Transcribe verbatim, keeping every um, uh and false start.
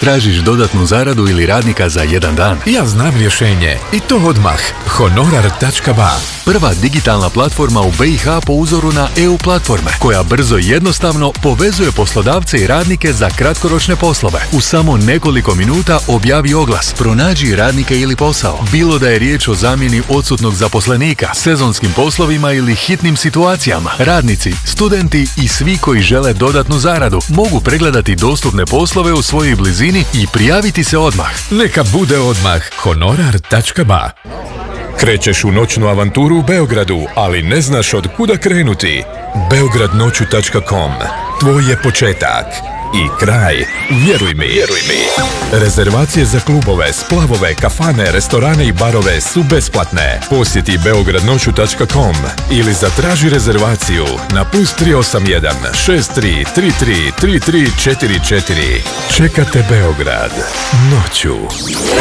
Tražiš dodatnu zaradu ili radnika za jedan dan? Ja znam rješenje. I to odmah. Honorar tačka ba. Prva digitalna platforma u be i ha po uzoru na e u platforme, koja brzo i jednostavno povezuje poslodavce i radnike za kratkoročne poslove. U samo nekoliko minuta objavi oglas, pronađi radnike ili posao. Bilo da je riječ o zamjeni odsutnog zaposlenika, sezonskim poslovima ili hitnim situacijama. Radnici, studenti i svi koji žele dodatnu zaradu mogu pregledati dostupne poslove u svojoj blizini i prijaviti se odmah. Neka bude odmah. Honorar tačka ba. Krećeš u noćnu avanturu u Beogradu, ali ne znaš od kuda krenuti. beograd noću tačka com. Tvoj je početak i kraj. Vjeruj mi. Vjeruj mi. Rezervacije za klubove, splavove, kafane, restorane i barove su besplatne. Posjeti beograd noću tačka com ili zatraži rezervaciju na plus tri osam jedan šest tri tri tri tri tri četiri četiri. Čekate Beograd noću.